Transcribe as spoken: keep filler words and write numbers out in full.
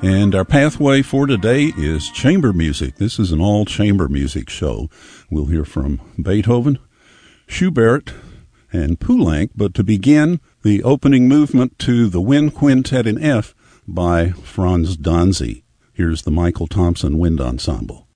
And our pathway for today is chamber music. This is an all-chamber music show. We'll hear from Beethoven, Schubert, and Poulenc, but to begin, the opening movement to the Wind Quintet in F by Franz Danzy. Here's the Michael Thompson Wind Ensemble.